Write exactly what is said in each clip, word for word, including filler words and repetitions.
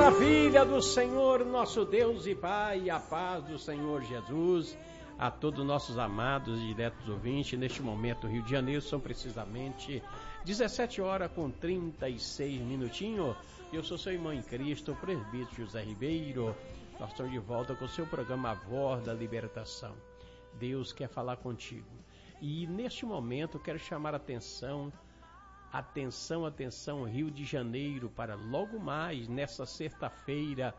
Maravilha do Senhor, nosso Deus e Pai, a paz do Senhor Jesus, a todos nossos amados e diretos ouvintes. Neste momento, Rio de Janeiro, são precisamente dezessete horas com trinta e seis minutinhos. Eu sou seu irmão em Cristo, o presbítero José Ribeiro. Nós estamos de volta com o seu programa A Voz da Libertação. Deus quer falar contigo. E neste momento, eu quero chamar a atenção Atenção, atenção, Rio de Janeiro, para logo mais, nessa sexta-feira,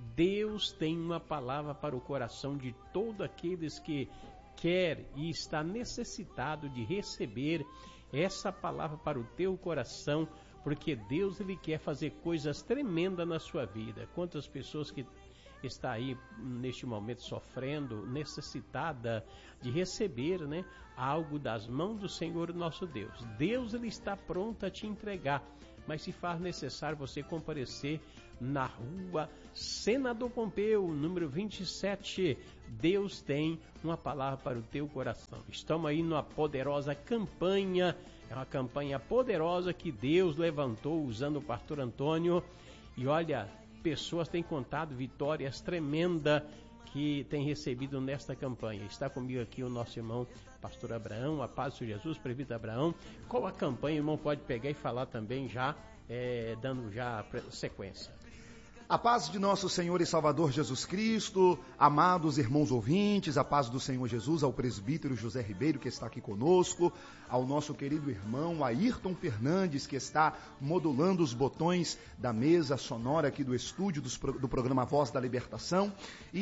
Deus tem uma palavra para o coração de todos aqueles que quer e está necessitado de receber essa palavra para o teu coração, porque Deus ele quer fazer coisas tremendas na sua vida. Quantas pessoas que está aí neste momento sofrendo, necessitada de receber, né, algo das mãos do Senhor nosso Deus. Deus ele está pronto a te entregar, mas se faz necessário você comparecer na rua Senador Pompeu, número vinte e sete. Deus tem uma palavra para o teu coração. Estamos aí numa poderosa campanha, é uma campanha poderosa que Deus levantou usando o pastor Antônio, e olha, pessoas têm contado vitórias tremendas que têm recebido nesta campanha. Está comigo aqui o nosso irmão pastor Abraão, a paz de Jesus, presbítero Abraão. Qual a campanha, o irmão pode pegar e falar também já, é, dando já sequência. A paz de nosso Senhor e Salvador Jesus Cristo, amados irmãos ouvintes, a paz do Senhor Jesus, ao presbítero José Ribeiro que está aqui conosco, ao nosso querido irmão Ayrton Fernandes que está modulando os botões da mesa sonora aqui do estúdio dos, do programa Voz da Libertação.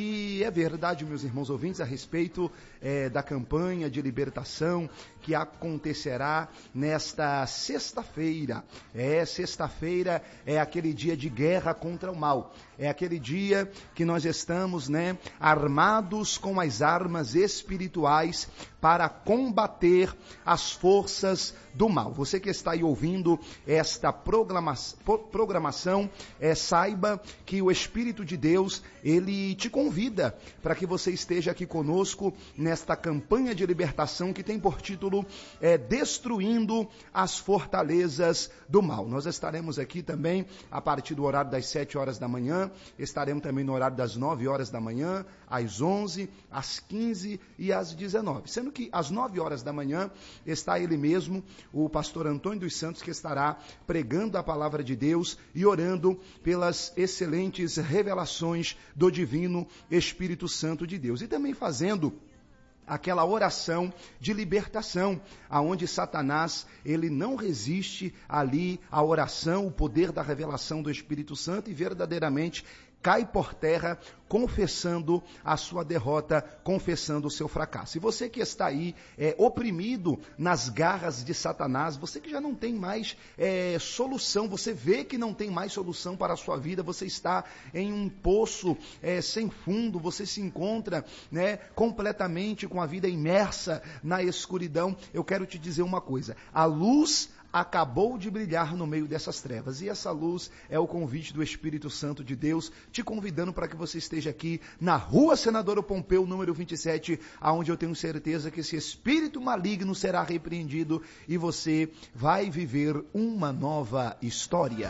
E é verdade, meus irmãos ouvintes, a respeito é, da campanha de libertação que acontecerá nesta sexta-feira. É, sexta-feira é aquele dia de guerra contra o mal. É aquele dia que nós estamos, né, armados com as armas espirituais para combater as forças do mal. Você que está aí ouvindo esta programa, programação, é, saiba que o Espírito de Deus, ele te convida para que você esteja aqui conosco nesta campanha de libertação que tem por título é, Destruindo as Fortalezas do Mal. Nós estaremos aqui também a partir do horário das sete horas da manhã, estaremos também no horário das nove horas da manhã, às onze, às quinze e às dezenove. Sendo que às nove horas da manhã está ele mesmo, o pastor Antônio dos Santos, que estará pregando a palavra de Deus e orando pelas excelentes revelações do divino Espírito Santo de Deus. E também fazendo aquela oração de libertação, aonde Satanás, ele não resiste ali à oração, o poder da revelação do Espírito Santo, e verdadeiramente cai por terra, confessando a sua derrota, confessando o seu fracasso. E você que está aí é, oprimido nas garras de Satanás, você que já não tem mais é, solução, você vê que não tem mais solução para a sua vida, você está em um poço é, sem fundo, você se encontra, né, completamente com a vida imersa na escuridão. Eu quero te dizer uma coisa: a luz acabou de brilhar no meio dessas trevas, e essa luz é o convite do Espírito Santo de Deus, te convidando para que você esteja aqui na rua Senador Pompeu, número vinte e sete, aonde eu tenho certeza que esse espírito maligno será repreendido e você vai viver uma nova história.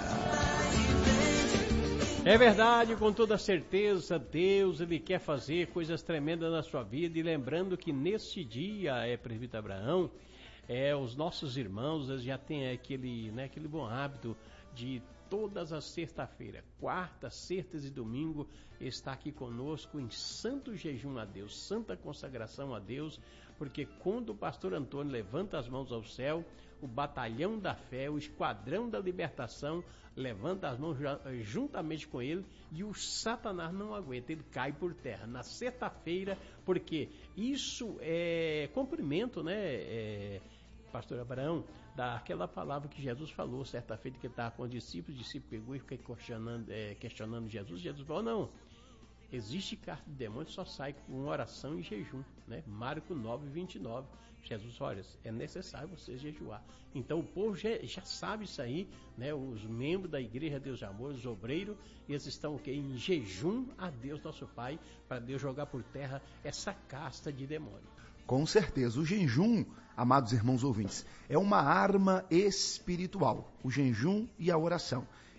É verdade, com toda certeza, Deus ele quer fazer coisas tremendas na sua vida. E lembrando que neste dia, é presbítero Abraão, É, os nossos irmãos já têm aquele, né, aquele bom hábito de todas as sexta-feiras, quarta, sextas e domingo, estar aqui conosco em santo jejum a Deus, santa consagração a Deus, porque quando o pastor Antônio levanta as mãos ao céu, o batalhão da fé, o esquadrão da libertação, levanta as mãos juntamente com ele, e o Satanás não aguenta, ele cai por terra na sexta-feira, porque isso é cumprimento, né, é, pastor Abraão, daquela palavra que Jesus falou certa feita, que ele estava com os discípulos, o discípulo pegou e ficou questionando, é, questionando Jesus. Jesus falou: não, existe carta de demônio, só sai com oração e jejum, né? Marcos nove, vinte e nove. Jesus, olha, é necessário você jejuar. Então o povo já, já sabe isso aí, né? Os membros da Igreja Deus de Amor, os obreiros, eles estão okay, em jejum a Deus nosso Pai, para Deus jogar por terra essa casta de demônio. Com certeza, o jejum, amados irmãos ouvintes, é uma arma espiritual, o jejum e a oração.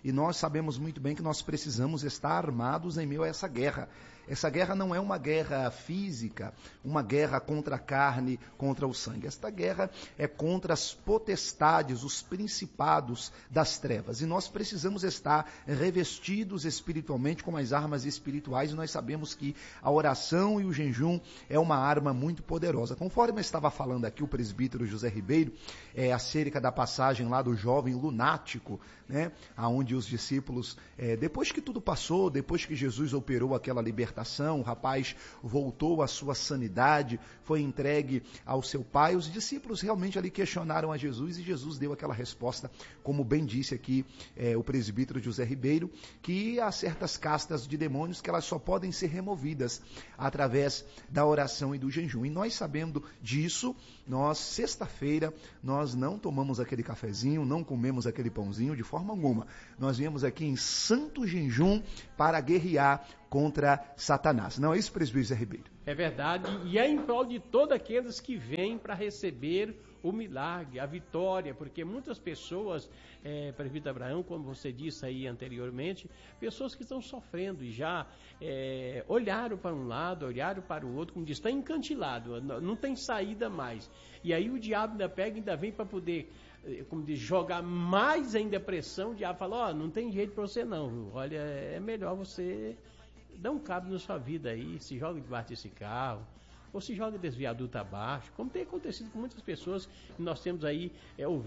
E nós sabemos muito bem que nós precisamos estar armados em meio a essa guerra. Essa guerra não é uma guerra física, uma guerra contra a carne, contra o sangue. Esta guerra é contra as potestades, os principados das trevas. E nós precisamos estar revestidos espiritualmente com as armas espirituais. E nós sabemos que a oração e o jejum é uma arma muito poderosa. Conforme eu estava falando aqui, o presbítero José Ribeiro, é, acerca da passagem lá do jovem lunático, né, onde os discípulos, é, depois que tudo passou, depois que Jesus operou aquela libertação, o rapaz voltou à sua sanidade, foi entregue ao seu pai, os discípulos realmente ali questionaram a Jesus e Jesus deu aquela resposta, como bem disse aqui é, o presbítero José Ribeiro, que há certas castas de demônios que elas só podem ser removidas através da oração e do jejum. E nós sabendo disso, nós, sexta-feira, nós não tomamos aquele cafezinho, não comemos aquele pãozinho de forma alguma. Nós viemos aqui em santo jejum para guerrear contra Satanás. Não é isso, presbítero José Ribeiro? É verdade, e é em prol de todos aqueles que vêm para receber o milagre, a vitória, porque muitas pessoas, é, presbítero Abraão, como você disse aí anteriormente, pessoas que estão sofrendo e já é, olharam para um lado, olharam para o outro, como diz, está encantilado, não tem saída mais. E aí o diabo ainda pega e ainda vem para poder, como diz, jogar mais ainda pressão. O diabo fala, ó, oh, não tem jeito para você não, viu? Olha, é melhor você dar um cabo na sua vida aí, se joga debaixo desse carro, ou se joga desse viaduto abaixo, como tem acontecido com muitas pessoas que nós temos aí, é,